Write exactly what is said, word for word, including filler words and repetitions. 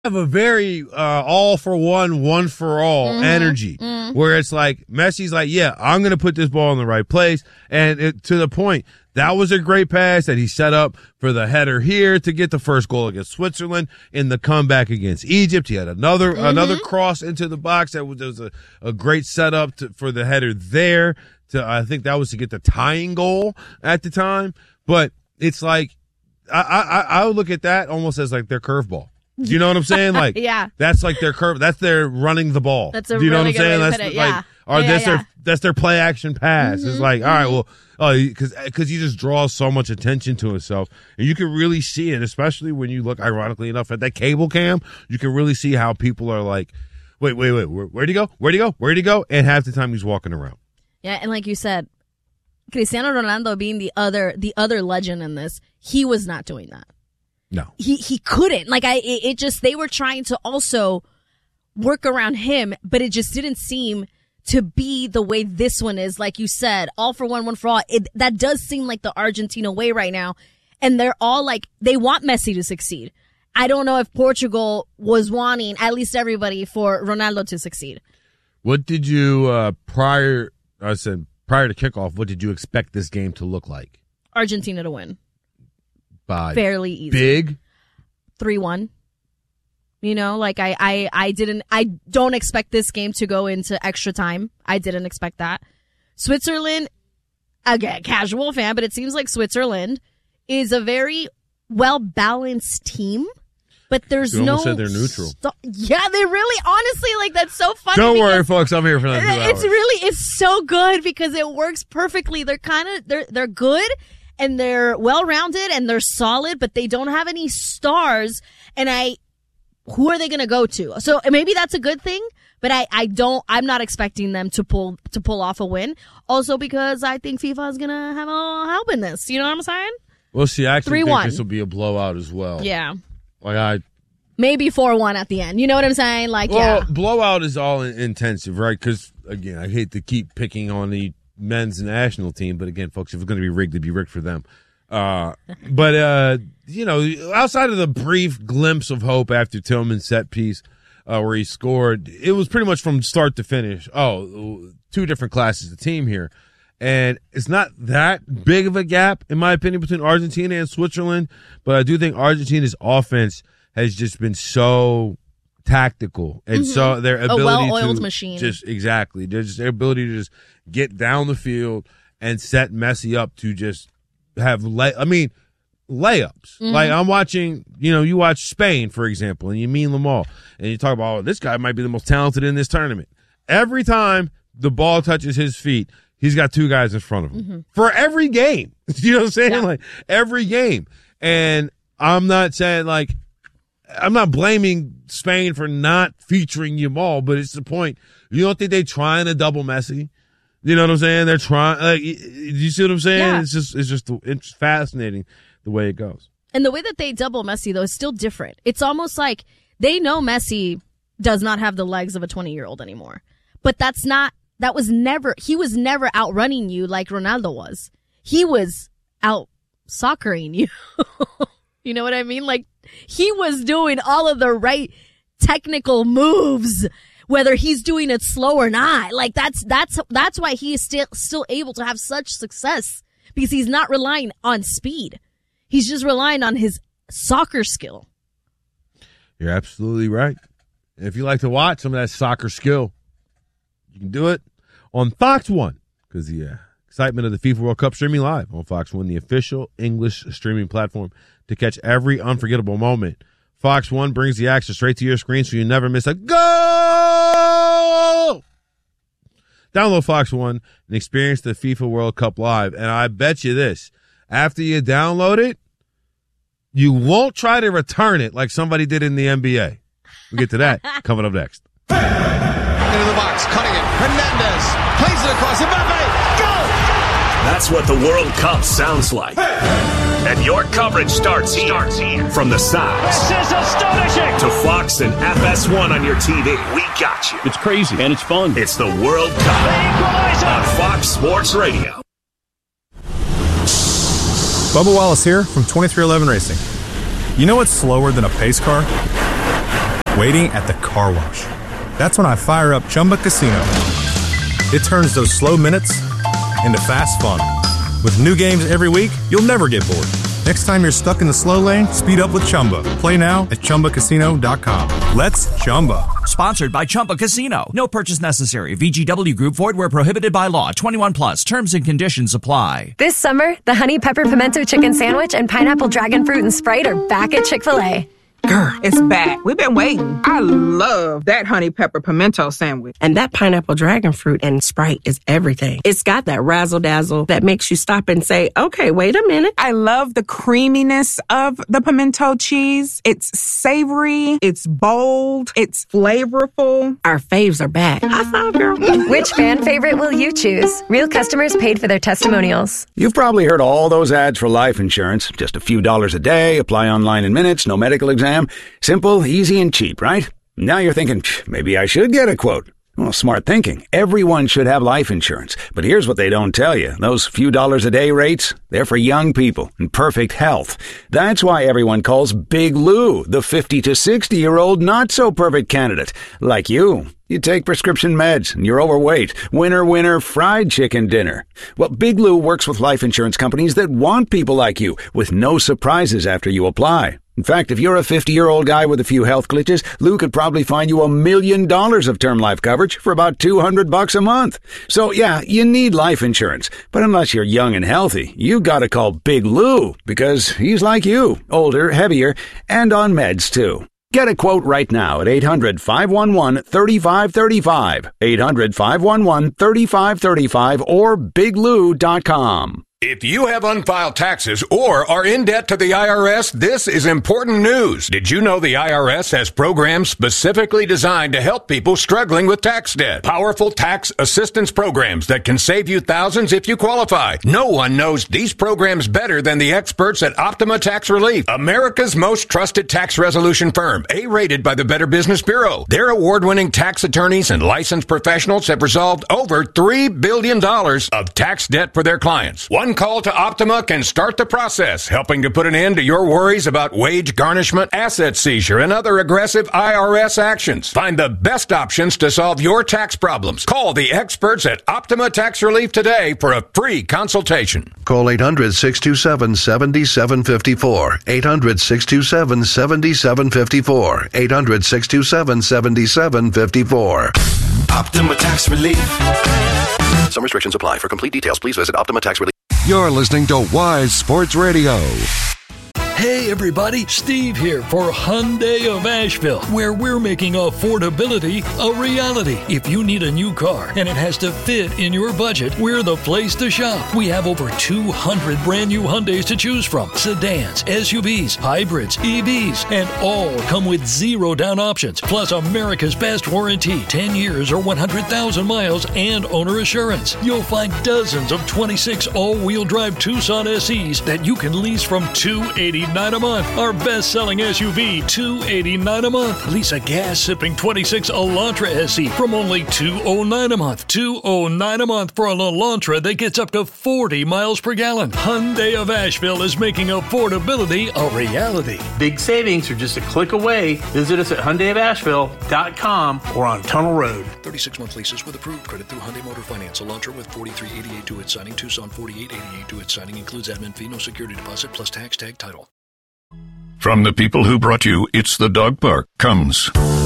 have a very uh, all for one, one for all mm-hmm. energy mm-hmm. where it's like Messi's like, yeah, I'm going to put this ball in the right place. And it, to the point, that was a great pass that he set up for the header here to get the first goal against Switzerland. In the comeback against Egypt, he had another mm-hmm. another cross into the box that was, that was a, a great setup to, for the header there. To I think that was to get the tying goal at the time. But it's like I I, I would look at that almost as like their curveball. Do you know what I'm saying? Like, yeah, that's like their curve. That's their running the ball. That's a Do you know really what I'm saying? good way to That's put it. like, Yeah. or yeah, that's yeah. their that's their play action pass. Mm-hmm. It's like, all right, well, oh, because because he just draws so much attention to himself, and you can really see it, especially when you look, ironically enough, at that cable cam. You can really see how people are like, wait, wait, wait, where, where'd he go? Where'd he go? Where'd he go? And half the time he's walking around. Yeah, and like you said, Cristiano Ronaldo being the other the other legend in this, he was not doing that. No, he he couldn't. Like I, it, it just they were trying to also work around him, but it just didn't seem to be the way this one is. Like you said, all for one, one for all. It, that does seem like the Argentina way right now, and they're all like they want Messi to succeed. I don't know if Portugal was wanting at least everybody for Ronaldo to succeed. What did you uh, prior? I said prior to kickoff. What did you expect this game to look like? Argentina to win. By fairly easy. Big? three one. You know, like I, I, I didn't, I don't expect this game to go into extra time. I didn't expect that. Switzerland, again, casual fan, but it seems like Switzerland is a very well-balanced team. But there's you no. Almost said they're neutral. St- yeah, they really, honestly, like that's so funny. Don't worry, folks. I'm here for that. Two It's hours. really, it's so good because it works perfectly. They're kind of, they're, they're good and they're well-rounded and they're solid, but they don't have any stars. And I, who are they going to go to? So maybe that's a good thing, but I, I don't, I'm not expecting them to pull, to pull off a win. Also because I think FIFA is going to have a help in this. You know what I'm saying? Well, see, I actually three think one. this will be a blowout as well. Yeah. Like I. Maybe four one at the end. You know what I'm saying? Like, well, yeah. blowout is all in- intensive, right? Because, again, I hate to keep picking on the men's national team, but again, folks, if it's going to be rigged, it'd be rigged for them. Uh, but, uh, you know, outside of the brief glimpse of hope after Tillman's set piece uh, where he scored, it was pretty much from start to finish. Oh, two different classes of team here. And it's not that big of a gap, in my opinion, between Argentina and Switzerland. But I do think Argentina's offense has just been so tactical. And mm-hmm. so their ability a well-oiled to machine. just exactly, just their ability to just get down the field and set Messi up to just have, lay, I mean, layups. Mm-hmm. Like I'm watching, you know, you watch Spain, for example, and you mean Lamal, and you talk about, oh, this guy might be the most talented in this tournament. Every time the ball touches his feet, he's got two guys in front of him mm-hmm. for every game. You know what I'm saying? Yeah. Like every game. And I'm not saying like, I'm not blaming Spain for not featuring Yamal, but it's the point. You don't think they're trying to double Messi? You know what I'm saying? They're trying. Like, you see what I'm saying? Yeah. It's just, it's just, it's fascinating the way it goes. And the way that they double Messi though is still different. It's almost like they know Messi does not have the legs of a twenty year old anymore, but that's not. That was never. He was never outrunning you like Ronaldo was. He was out soccering you. You know what I mean? Like, he was doing all of the right technical moves, whether he's doing it slow or not. Like, that's, that's, that's why he is still, still able to have such success, because he's not relying on speed. He's just relying on his soccer skill. You're absolutely right. And if you like to watch some of that soccer skill, you can do it on Fox one, because the uh, excitement of the FIFA World Cup streaming live on Fox one, the official English streaming platform to catch every unforgettable moment. Fox one brings the action straight to your screen so you never miss a goal! Download Fox one and experience the FIFA World Cup live. And I bet you this, after you download it, you won't try to return it like somebody did in the N B A. We'll get to that coming up next. Into the box, cutting it. Hernandez plays it across. Mbappe, go! That's what the World Cup sounds like. And your coverage starts here. starts here. From the sides. This is astonishing. To Fox and F S one on your T V. We got you. It's crazy and it's fun. It's the World Cup on Fox Sports Radio. Bubba Wallace here from twenty-three eleven Racing. You know what's slower than a pace car? waiting at the car wash. That's when I fire up Chumba Casino. It turns those slow minutes into fast fun. With new games every week, you'll never get bored. Next time you're stuck in the slow lane, speed up with Chumba. Play now at Chumba Casino dot com. Let's Chumba. Sponsored by Chumba Casino. No purchase necessary. V G W Group. Void where prohibited by law. twenty-one plus. Terms and conditions apply. This summer, the Honey Pepper Pimento Chicken Sandwich and Pineapple Dragon Fruit and Sprite are back at Chick-fil-A. Girl, it's back. We've been waiting. I love that honey pepper pimento sandwich. And that pineapple dragon fruit and Sprite is everything. It's got that razzle-dazzle that makes you stop and say, okay, wait a minute. I love the creaminess of the pimento cheese. It's savory. It's bold. It's flavorful. Our faves are back. High five, girl. Which fan favorite will you choose? Real customers paid for their testimonials. You've probably heard all those ads for life insurance. Just a few dollars a day, apply online in minutes, no medical exam. Simple, easy, and cheap, right? Now you're thinking, maybe I should get a quote. Well, smart thinking. Everyone should have life insurance. But here's what they don't tell you. Those few dollars a day rates, they're for young people in perfect health. That's why everyone calls Big Lou the fifty to sixty-year-old not-so-perfect candidate. Like you. You take prescription meds and you're overweight. Winner, winner, fried chicken dinner. Well, Big Lou works with life insurance companies that want people like you with no surprises after you apply. In fact, if you're a fifty-year-old guy with a few health glitches, Lou could probably find you a million dollars of term life coverage for about two hundred bucks a month. So yeah, you need life insurance. But unless you're young and healthy, you gotta call Big Lou because he's like you, older, heavier, and on meds too. Get a quote right now at eight hundred, five one one, three five three five, eight hundred, five one one, three five three five, or big lou dot com. If you have unfiled taxes or are in debt to the I R S, this is important news. Did you know the I R S has programs specifically designed to help people struggling with tax debt? Powerful tax assistance programs that can save you thousands if you qualify. No one knows these programs better than the experts at Optima Tax Relief, America's most trusted tax resolution firm, A-rated by the Better Business Bureau. Their award-winning tax attorneys and licensed professionals have resolved over three billion dollars of tax debt for their clients. One call to Optima can start the process, helping to put an end to your worries about wage garnishment, asset seizure, and other aggressive I R S actions. Find the best options to solve your tax problems. Call the experts at Optima Tax Relief today for a free consultation. Call eight hundred, six two seven, seven seven five four. eight hundred, six two seven, seven seven five four. eight hundred, six two seven, seven seven five four. Optima Tax Relief. Some restrictions apply. For complete details, please visit Optima Tax Relief. You're listening to Wise Sports Radio. Hey everybody, Steve here for Hyundai of Asheville, where we're making affordability a reality. If you need a new car and it has to fit in your budget, we're the place to shop. We have over two hundred brand new Hyundais to choose from. Sedans, S U Vs, hybrids, E Vs, and all come with zero down options. Plus America's best warranty, ten years or one hundred thousand miles and owner assurance. You'll find dozens of twenty-six all-wheel drive Tucson S Es that you can lease from two hundred eighty-nine dollars a month. Our best-selling S U V, two hundred eighty-nine dollars a month. Lease a gas-sipping twenty-six Elantra S E from only two hundred nine dollars a month. two hundred nine dollars a month for an Elantra that gets up to forty miles per gallon. Hyundai of Asheville is making affordability a reality. Big savings are just a click away. Visit us at Hyundai of Asheville dot com or on Tunnel Road. thirty-six month leases with approved credit through Hyundai Motor Finance. Elantra with forty-three eighty-eight to its signing. Tucson forty-eight eighty-eight to its signing. Includes admin fee, no security deposit, plus tax tag title. From the people who brought you It's the Dog Park comes